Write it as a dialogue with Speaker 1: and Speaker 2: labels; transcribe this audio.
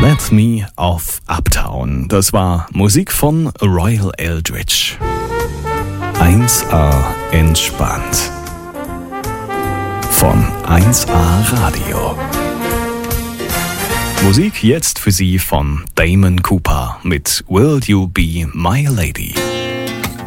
Speaker 1: Let Me of Uptown. Das war Musik von Royal Eldridge. 1A entspannt. Von 1A Radio. Musik jetzt für Sie von Damon Cooper mit Will You Be My Lady.